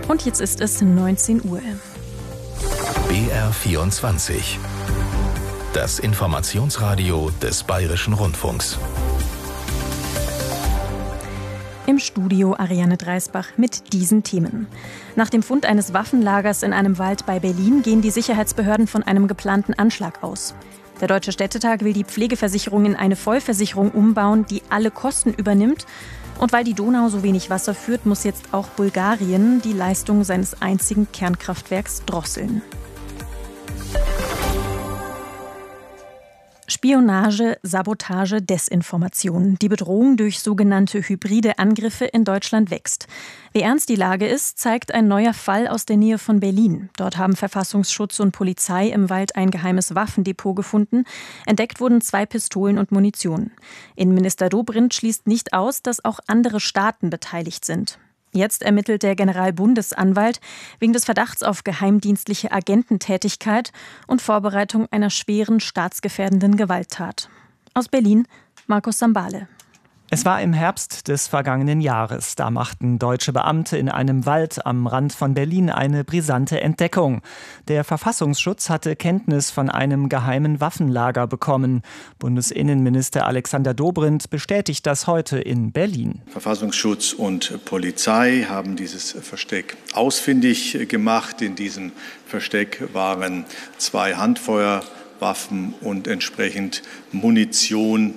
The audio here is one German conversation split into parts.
Und jetzt ist es 19 Uhr. BR24. Das Informationsradio des Bayerischen Rundfunks. Im Studio Ariane Dreisbach mit diesen Themen. Nach dem Fund eines Waffenlagers in einem Wald bei Berlin gehen die Sicherheitsbehörden von einem geplanten Anschlag aus. Der Deutsche Städtetag will die Pflegeversicherung in eine Vollversicherung umbauen, die alle Kosten übernimmt. Und weil die Donau so wenig Wasser führt, muss jetzt auch Bulgarien die Leistung seines einzigen Kernkraftwerks drosseln. Spionage, Sabotage, Desinformation. Die Bedrohung durch sogenannte hybride Angriffe in Deutschland wächst. Wie ernst die Lage ist, zeigt ein neuer Fall aus der Nähe von Berlin. Dort haben Verfassungsschutz und Polizei im Wald ein geheimes Waffendepot gefunden. Entdeckt wurden 2 Pistolen und Munition. Innenminister Dobrindt schließt nicht aus, dass auch andere Staaten beteiligt sind. Jetzt ermittelt der Generalbundesanwalt wegen des Verdachts auf geheimdienstliche Agententätigkeit und Vorbereitung einer schweren staatsgefährdenden Gewalttat. Aus Berlin, Markus Sambale. Es war im Herbst des vergangenen Jahres. Da machten deutsche Beamte in einem Wald am Rand von Berlin eine brisante Entdeckung. Der Verfassungsschutz hatte Kenntnis von einem geheimen Waffenlager bekommen. Bundesinnenminister Alexander Dobrindt bestätigt das heute in Berlin. Verfassungsschutz und Polizei haben dieses Versteck ausfindig gemacht. In diesem Versteck waren 2 Handfeuerwaffen und entsprechend Munition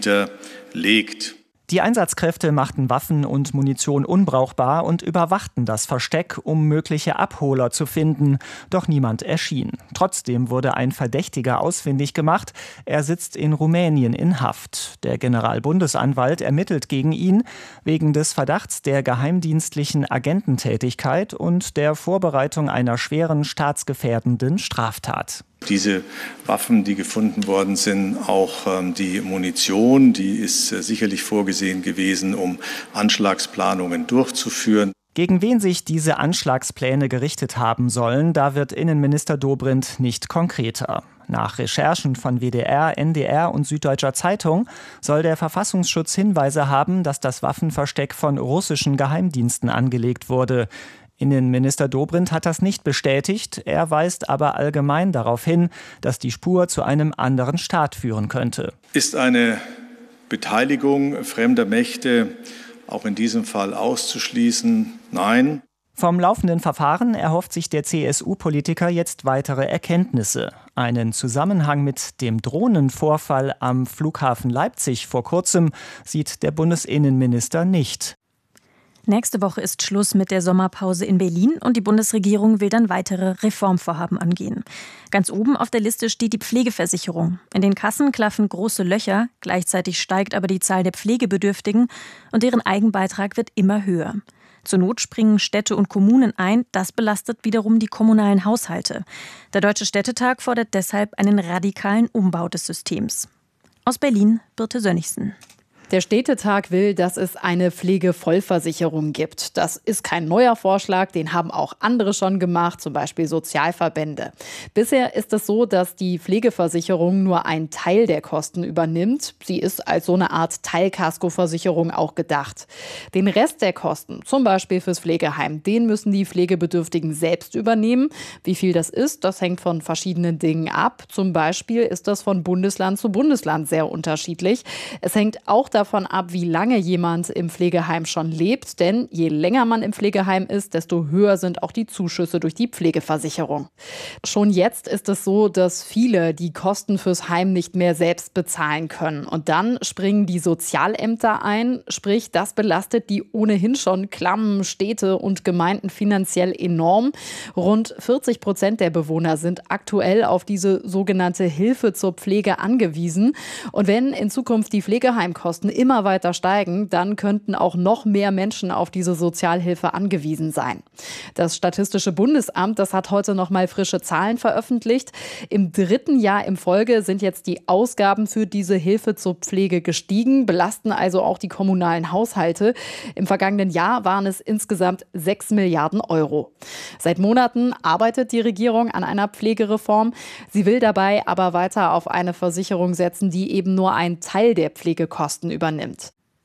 hinterlegt. Die Einsatzkräfte machten Waffen und Munition unbrauchbar und überwachten das Versteck, um mögliche Abholer zu finden. Doch niemand erschien. Trotzdem wurde ein Verdächtiger ausfindig gemacht. Er sitzt in Rumänien in Haft. Der Generalbundesanwalt ermittelt gegen ihn wegen des Verdachts der geheimdienstlichen Agententätigkeit und der Vorbereitung einer schweren staatsgefährdenden Straftat. Diese Waffen, die gefunden worden sind, auch die Munition, die ist sicherlich vorgesehen gewesen, um Anschlagsplanungen durchzuführen. Gegen wen sich diese Anschlagspläne gerichtet haben sollen, da wird Innenminister Dobrindt nicht konkreter. Nach Recherchen von WDR, NDR und Süddeutscher Zeitung soll der Verfassungsschutz Hinweise haben, dass das Waffenversteck von russischen Geheimdiensten angelegt wurde. Innenminister Dobrindt hat das nicht bestätigt, er weist aber allgemein darauf hin, dass die Spur zu einem anderen Staat führen könnte. Ist eine Beteiligung fremder Mächte auch in diesem Fall auszuschließen? Nein. Vom laufenden Verfahren erhofft sich der CSU-Politiker jetzt weitere Erkenntnisse. Einen Zusammenhang mit dem Drohnenvorfall am Flughafen Leipzig vor kurzem sieht der Bundesinnenminister nicht. Nächste Woche ist Schluss mit der Sommerpause in Berlin und die Bundesregierung will dann weitere Reformvorhaben angehen. Ganz oben auf der Liste steht die Pflegeversicherung. In den Kassen klaffen große Löcher, gleichzeitig steigt aber die Zahl der Pflegebedürftigen und deren Eigenbeitrag wird immer höher. Zur Not springen Städte und Kommunen ein, das belastet wiederum die kommunalen Haushalte. Der Deutsche Städtetag fordert deshalb einen radikalen Umbau des Systems. Aus Berlin, Birte Sönnigsen. Der Städtetag will, dass es eine Pflegevollversicherung gibt. Das ist kein neuer Vorschlag, den haben auch andere schon gemacht, zum Beispiel Sozialverbände. Bisher ist es so, dass die Pflegeversicherung nur einen Teil der Kosten übernimmt. Sie ist als so eine Art Teilkaskoversicherung auch gedacht. Den Rest der Kosten, zum Beispiel fürs Pflegeheim, den müssen die Pflegebedürftigen selbst übernehmen. Wie viel das ist, das hängt von verschiedenen Dingen ab. Zum Beispiel ist das von Bundesland zu Bundesland sehr unterschiedlich. Es hängt auch davon ab, wie lange jemand im Pflegeheim schon lebt, denn je länger man im Pflegeheim ist, desto höher sind auch die Zuschüsse durch die Pflegeversicherung. Schon jetzt ist es so, dass viele die Kosten fürs Heim nicht mehr selbst bezahlen können. Und dann springen die Sozialämter ein, sprich, das belastet die ohnehin schon klammen Städte und Gemeinden finanziell enorm. Rund 40% der Bewohner sind aktuell auf diese sogenannte Hilfe zur Pflege angewiesen. Und wenn in Zukunft die Pflegeheimkosten immer weiter steigen, dann könnten auch noch mehr Menschen auf diese Sozialhilfe angewiesen sein. Das Statistische Bundesamt, das hat heute noch mal frische Zahlen veröffentlicht. Im 3. Jahr in Folge sind jetzt die Ausgaben für diese Hilfe zur Pflege gestiegen, belasten also auch die kommunalen Haushalte. Im vergangenen Jahr waren es insgesamt 6 Milliarden Euro. Seit Monaten arbeitet die Regierung an einer Pflegereform. Sie will dabei aber weiter auf eine Versicherung setzen, die eben nur einen Teil der Pflegekosten übernimmt.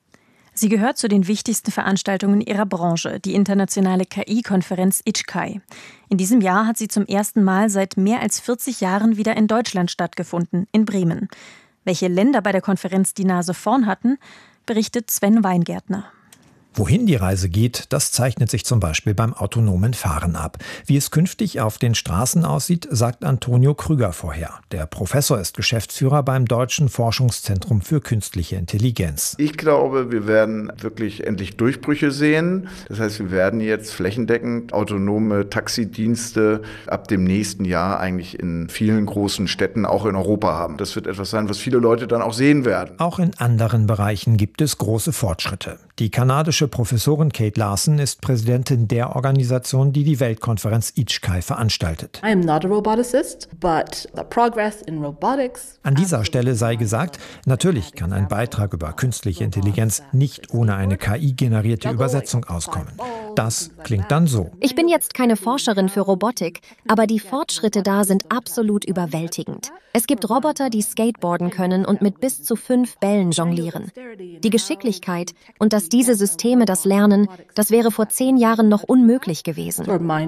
Sie gehört zu den wichtigsten Veranstaltungen ihrer Branche, die internationale KI-Konferenz ICHKAI. In diesem Jahr hat sie zum ersten Mal seit mehr als 40 Jahren wieder in Deutschland stattgefunden, in Bremen. Welche Länder bei der Konferenz die Nase vorn hatten, berichtet Sven Weingärtner. Wohin die Reise geht, das zeichnet sich zum Beispiel beim autonomen Fahren ab. Wie es künftig auf den Straßen aussieht, sagt Antonio Krüger vorher. Der Professor ist Geschäftsführer beim Deutschen Forschungszentrum für Künstliche Intelligenz. Ich glaube, wir werden wirklich endlich Durchbrüche sehen. Das heißt, wir werden jetzt flächendeckend autonome Taxidienste ab dem nächsten Jahr eigentlich in vielen großen Städten, auch in Europa haben. Das wird etwas sein, was viele Leute dann auch sehen werden. Auch in anderen Bereichen gibt es große Fortschritte. Die kanadische Professorin Kate Larson ist Präsidentin der Organisation, die die Weltkonferenz ICHKAI veranstaltet. I am not a roboticist, but the progress in robotics. An dieser Stelle sei gesagt, natürlich kann ein Beitrag über künstliche Intelligenz nicht ohne eine KI-generierte Übersetzung auskommen. Das klingt dann so. Ich bin jetzt keine Forscherin für Robotik, aber die Fortschritte da sind absolut überwältigend. Es gibt Roboter, die skateboarden können und mit bis zu 5 Bällen jonglieren. Die Geschicklichkeit und dass diese Systeme das lernen, das wäre vor 10 Jahren noch unmöglich gewesen.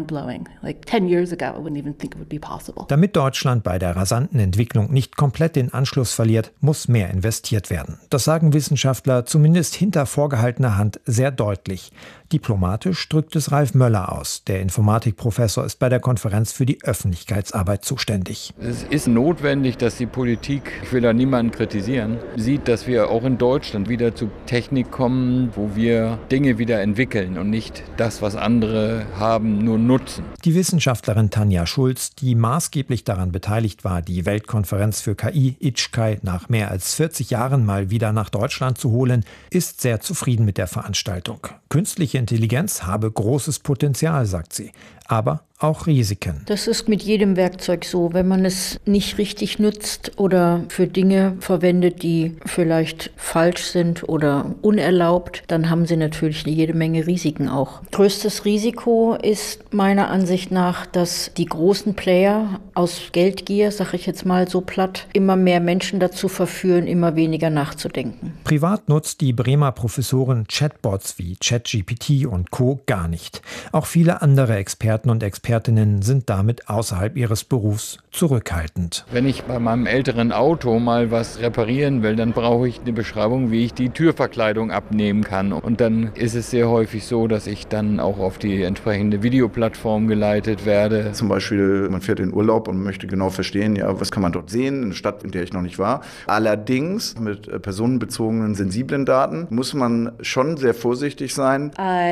Damit Deutschland bei der rasanten Entwicklung nicht komplett den Anschluss verliert, muss mehr investiert werden. Das sagen Wissenschaftler zumindest hinter vorgehaltener Hand sehr deutlich. Diplomatisch drückt es Ralf Möller aus. Der Informatikprofessor ist bei der Konferenz für die Öffentlichkeitsarbeit zuständig. Es ist notwendig, dass die Politik, ich will da niemanden kritisieren, sieht, dass wir auch in Deutschland wieder zu Technik kommen, wo wir Dinge wieder entwickeln und nicht das, was andere haben, nur nutzen. Die Wissenschaftlerin Tanja Schulz, die maßgeblich daran beteiligt war, die Weltkonferenz für KI ICHKAI nach mehr als 40 Jahren mal wieder nach Deutschland zu holen, ist sehr zufrieden mit der Veranstaltung. Künstliche Intelligenz habe großes Potenzial, sagt sie, aber auch Risiken. Das ist mit jedem Werkzeug so. Wenn man es nicht richtig nutzt oder für Dinge verwendet, die vielleicht falsch sind oder unerlaubt, dann haben sie natürlich jede Menge Risiken auch. Größtes Risiko ist meiner Ansicht nach, dass die großen Player aus Geldgier, sage ich jetzt mal so platt, immer mehr Menschen dazu verführen, immer weniger nachzudenken. Privat nutzt die Bremer Professorin Chatbots wie ChatGPT und Co. gar nicht. Auch viele andere Experten und Expertinnen sind damit außerhalb ihres Berufs zurückhaltend. Wenn ich bei meinem älteren Auto mal was reparieren will, dann brauche ich eine Beschreibung, wie ich die Türverkleidung abnehmen kann. Und dann ist es sehr häufig so, dass ich dann auch auf die entsprechende Videoplattform geleitet werde. Zum Beispiel, man fährt in Urlaub und möchte genau verstehen, ja, was kann man dort sehen, in einer Stadt, in der ich noch nicht war. Allerdings mit personenbezogenen, sensiblen Daten muss man schon sehr vorsichtig sein.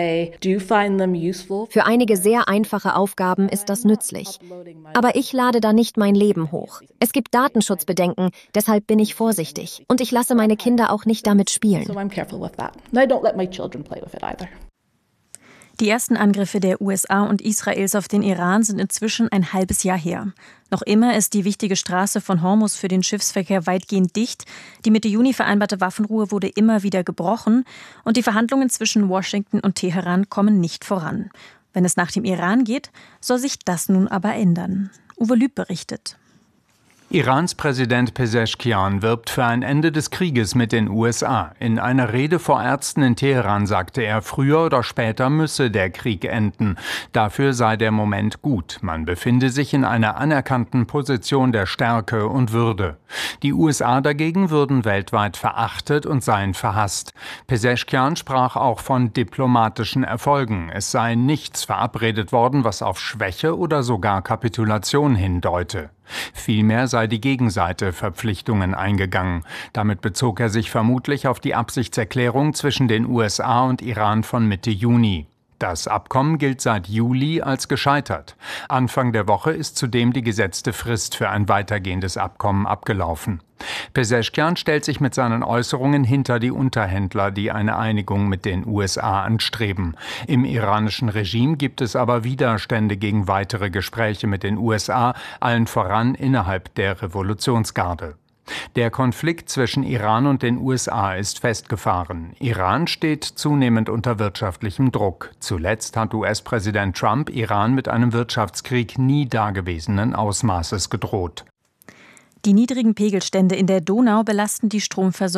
Für einige sehr einfache Aufgaben ist das nützlich. Aber ich lade da nicht mein Leben hoch. Es gibt Datenschutzbedenken, deshalb bin ich vorsichtig. Und ich lasse meine Kinder auch nicht damit spielen. Die ersten Angriffe der USA und Israels auf den Iran sind inzwischen ein halbes Jahr her. Noch immer ist die wichtige Straße von Hormuz für den Schiffsverkehr weitgehend dicht. Die Mitte Juni vereinbarte Waffenruhe wurde immer wieder gebrochen. Und die Verhandlungen zwischen Washington und Teheran kommen nicht voran. Wenn es nach dem Iran geht, soll sich das nun aber ändern. Uwe Lüb berichtet. Irans Präsident Pezeshkian wirbt für ein Ende des Krieges mit den USA. In einer Rede vor Ärzten in Teheran sagte er, früher oder später müsse der Krieg enden. Dafür sei der Moment gut. Man befinde sich in einer anerkannten Position der Stärke und Würde. Die USA dagegen würden weltweit verachtet und seien verhasst. Pezeshkian sprach auch von diplomatischen Erfolgen. Es sei nichts verabredet worden, was auf Schwäche oder sogar Kapitulation hindeute. Vielmehr sei die Gegenseite Verpflichtungen eingegangen. Damit bezog er sich vermutlich auf die Absichtserklärung zwischen den USA und Iran von Mitte Juni. Das Abkommen gilt seit Juli als gescheitert. Anfang der Woche ist zudem die gesetzte Frist für ein weitergehendes Abkommen abgelaufen. Pezeshkian stellt sich mit seinen Äußerungen hinter die Unterhändler, die eine Einigung mit den USA anstreben. Im iranischen Regime gibt es aber Widerstände gegen weitere Gespräche mit den USA, allen voran innerhalb der Revolutionsgarde. Der Konflikt zwischen Iran und den USA ist festgefahren. Iran steht zunehmend unter wirtschaftlichem Druck. Zuletzt hat US-Präsident Trump Iran mit einem Wirtschaftskrieg nie dagewesenen Ausmaßes gedroht. Die niedrigen Pegelstände in der Donau belasten die Stromversorgung